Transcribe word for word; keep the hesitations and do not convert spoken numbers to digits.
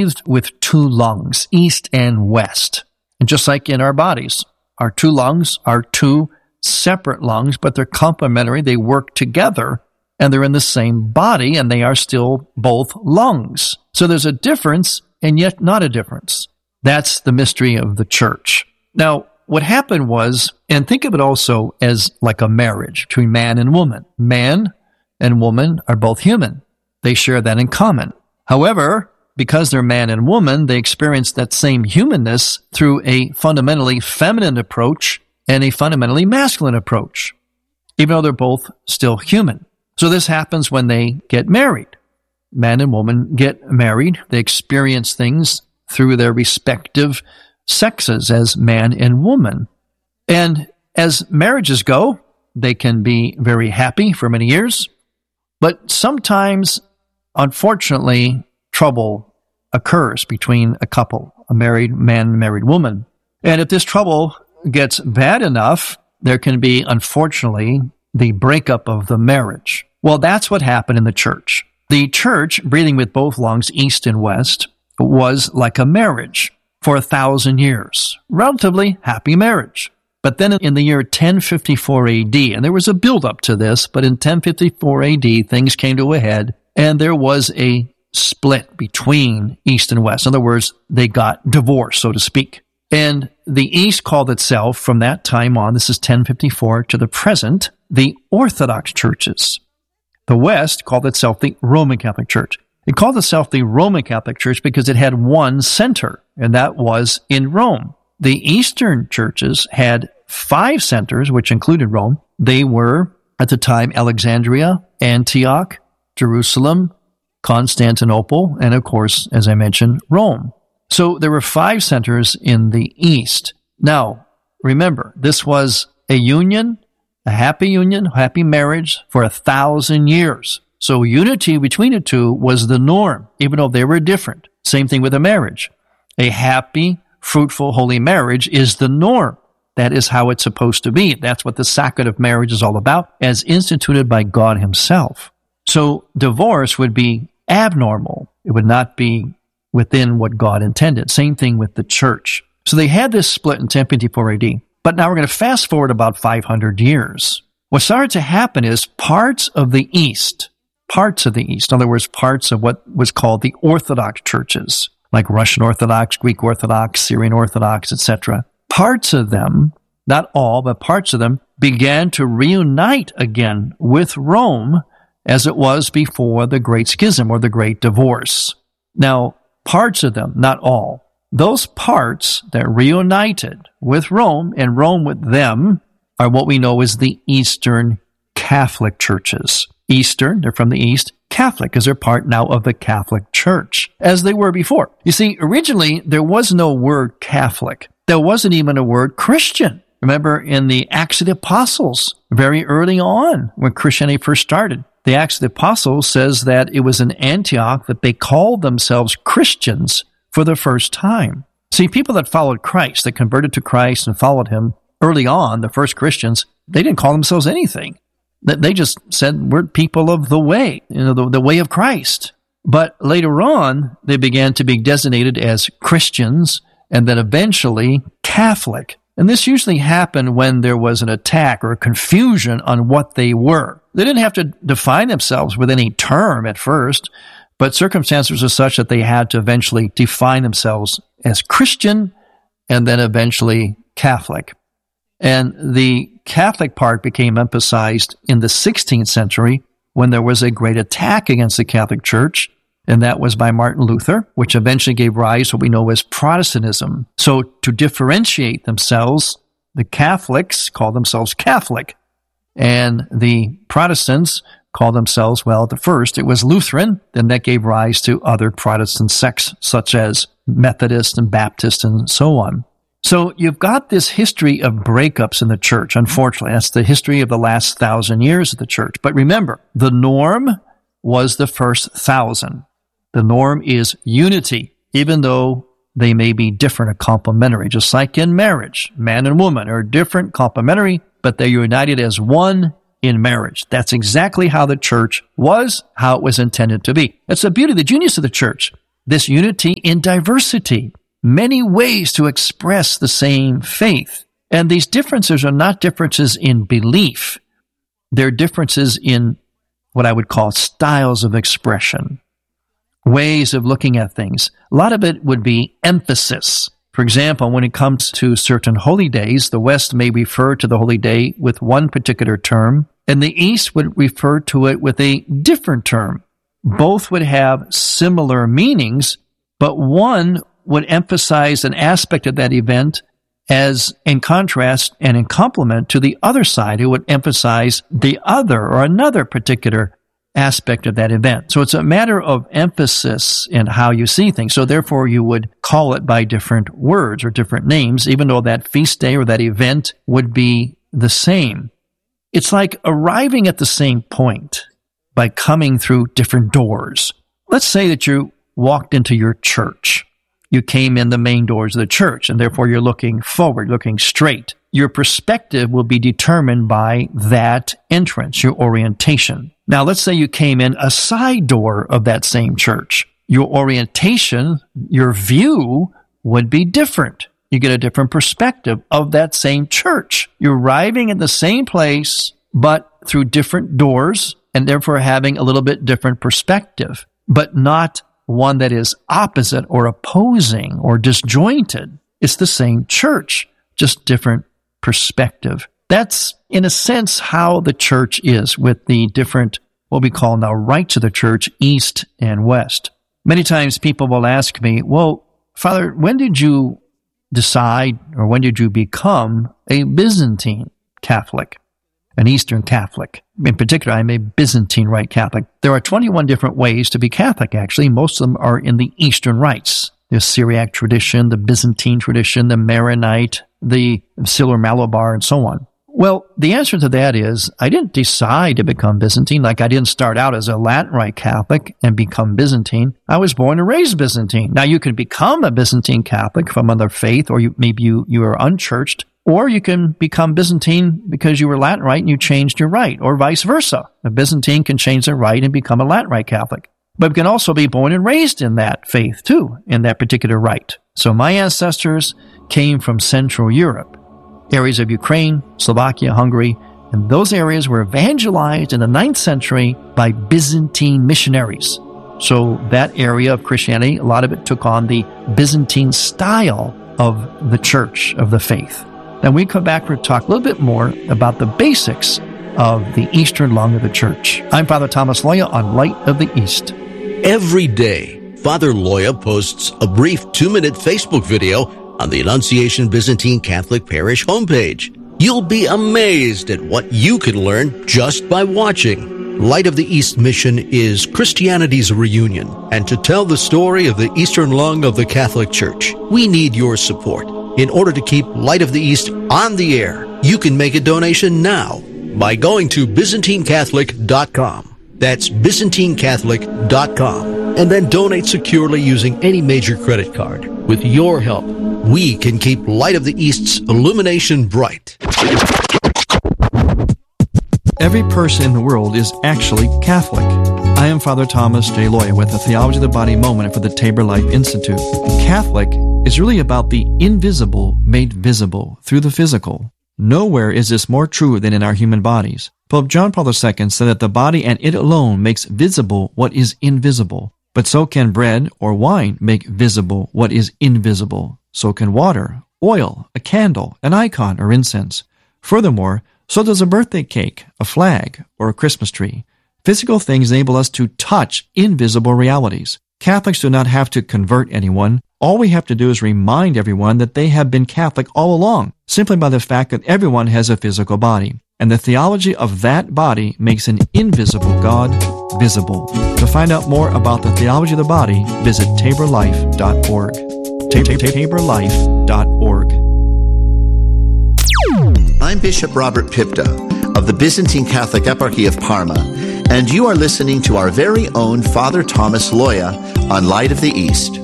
breathed with two lungs, east and west. And just like in our bodies, our two lungs are two separate lungs, but they're complementary. They work together, and they're in the same body, and they are still both lungs. So there's a difference, and yet not a difference. That's the mystery of the church. Now, what happened was, and think of it also as like a marriage between man and woman. Man and woman are both human. They share that in common. However, because they're man and woman, they experience that same humanness through a fundamentally feminine approach and a fundamentally masculine approach, even though they're both still human. So this happens when they get married. Man and woman get married. They experience things through their respective sexes as man and woman. And as marriages go, they can be very happy for many years, but sometimes, unfortunately, trouble occurs between a couple, a married man and a married woman. And if this trouble gets bad enough, there can be, unfortunately, the breakup of the marriage. Well, that's what happened in the church. The church, breathing with both lungs, east and west, was like a marriage for a thousand years. Relatively happy marriage. But then in the year ten fifty-four A D, and there was a build-up to this, but in ten fifty-four A D, things came to a head, and there was a split between East and West. In other words, they got divorced, so to speak. And the East called itself, from that time on, this is ten fifty-four to the present, the Orthodox churches. The West called itself the Roman Catholic Church. It called itself the Roman Catholic Church because it had one center, and that was in Rome. The Eastern churches had five centers, which included Rome. They were, at the time, Alexandria, Antioch, Jerusalem, Constantinople, and of course, as I mentioned, Rome. So there were five centers in the East. Now, remember, this was a union, a happy union, happy marriage for a thousand years. So unity between the two was the norm, even though they were different. Same thing with a marriage. A happy, fruitful, holy marriage is the norm. That is how it's supposed to be. That's what the sacrament of marriage is all about, as instituted by God himself. So divorce would be abnormal. It would not be within what God intended. Same thing with the church. So they had this split in ten fifty-four A D. But now we're going to fast forward about five hundred years. What started to happen is parts of the East, parts of the East, in other words, parts of what was called the Orthodox churches, like Russian Orthodox, Greek Orthodox, Syrian Orthodox, et cetera. Parts of them, not all, but parts of them, began to reunite again with Rome as it was before the Great Schism or the Great Divorce. Now, parts of them, not all, those parts that reunited with Rome and Rome with them are what we know as the Eastern Catholic churches. Eastern, they're from the East. Catholic, because they're part now of the Catholic Church, as they were before. You see, originally, there was no word Catholic. There wasn't even a word Christian. Remember, in the Acts of the Apostles, very early on, when Christianity first started, the Acts of the Apostles says that it was in Antioch that they called themselves Christians for the first time. See, people that followed Christ, that converted to Christ and followed him early on, the first Christians, they didn't call themselves anything. They just said, we're people of the way, you know, the, the way of Christ. But later on, they began to be designated as Christians and then eventually Catholic. And this usually happened when there was an attack or a confusion on what they were. They didn't have to define themselves with any term at first, but circumstances were such that they had to eventually define themselves as Christian and then eventually Catholic. And the Catholic part became emphasized in the sixteenth century when there was a great attack against the Catholic Church, and that was by Martin Luther, which eventually gave rise to what we know as Protestantism. So to differentiate themselves, the Catholics called themselves Catholic, and the Protestants called themselves, well, at the first it was Lutheran, then that gave rise to other Protestant sects such as Methodist and Baptist and so on. So you've got this history of breakups in the church, unfortunately. That's the history of the last thousand years of the church. But remember, the norm was the first thousand. The norm is unity, even though they may be different or complementary. Just like in marriage, man and woman are different, complementary, but they're united as one in marriage. That's exactly how the church was, how it was intended to be. That's the beauty, the genius of the church. this unity in diversity, many ways to express the same faith. And these differences are not differences in belief. They're differences in what I would call styles of expression, ways of looking at things. A lot of it would be emphasis. For example, when it comes to certain holy days, the West may refer to the holy day with one particular term, and the East would refer to it with a different term. Both would have similar meanings, but one would emphasize an aspect of that event as in contrast and in complement to the other side, who would emphasize the other or another particular aspect of that event. So it's a matter of emphasis in how you see things. So therefore, you would call it by different words or different names, even though that feast day or that event would be the same. It's like arriving at the same point by coming through different doors. Let's say that you walked into your church. You came in the main doors of the church, and therefore you're looking forward, looking straight. Your perspective will be determined by that entrance, your orientation. Now, let's say you came in a side door of that same church. Your orientation, your view would be different. You get a different perspective of that same church. You're arriving at the same place, but through different doors, and therefore having a little bit different perspective, but not one that is opposite or opposing or disjointed. It's the same church, just different perspective. That's, in a sense, how the church is with the different, what we call now, rights of the church, East and West. Many times people will ask me, well, Father, when did you decide or when did you become a Byzantine Catholic, an Eastern Catholic? In particular, I'm a Byzantine Rite Catholic. There are twenty-one different ways to be Catholic, actually. Most of them are in the Eastern rites. The Syriac tradition, the Byzantine tradition, the Maronite, the Syro-Malabar, and so on. Well, the answer to that is, I didn't decide to become Byzantine. Like, I didn't start out as a Latin Rite Catholic and become Byzantine. I was born and raised Byzantine. Now, you can become a Byzantine Catholic from another faith, or you, maybe you, you are unchurched, or you can become Byzantine because you were Latin Rite and you changed your rite, or vice versa. A Byzantine can change their rite and become a Latin Rite Catholic. But can also be born and raised in that faith, too, in that particular rite. So my ancestors came from Central Europe, areas of Ukraine, Slovakia, Hungary, and those areas were evangelized in the ninth century by Byzantine missionaries. So that area of Christianity, a lot of it took on the Byzantine style of the church, of the faith. Then we come back to talk a little bit more about the basics of the Eastern lung of the church. I'm Father Thomas Loya on Light of the East. Every day, Father Loya posts a brief two-minute Facebook video on the Annunciation Byzantine Catholic Parish homepage. You'll be amazed at what you can learn just by watching. Light of the East mission is Christianity's reunion, and to tell the story of the Eastern lung of the Catholic Church, we need your support. In order to keep Light of the East on the air, you can make a donation now by going to Byzantine Catholic dot com. That's Byzantine Catholic dot com. And then donate securely using any major credit card. With your help, we can keep Light of the East's illumination bright. Every person in the world is actually Catholic. I am Father Thomas J. Loya with the Theology of the Body Moment for the Tabor Life Institute. Catholic is really about the invisible made visible through the physical. Nowhere is this more true than in our human bodies. Pope John Paul the Second said that the body and it alone makes visible what is invisible. But so can bread or wine make visible what is invisible. So can water, oil, a candle, an icon, or incense. Furthermore, so does a birthday cake, a flag, or a Christmas tree. Physical things enable us to touch invisible realities. Catholics do not have to convert anyone. All we have to do is remind everyone that they have been Catholic all along, simply by the fact that everyone has a physical body. And the theology of that body makes an invisible God visible. To find out more about the theology of the body, visit tabor life dot org. tabor life dot org. I'm Bishop Robert Pipta of the Byzantine Catholic Eparchy of Parma, and you are listening to our very own Father Thomas Loya on Light of the East.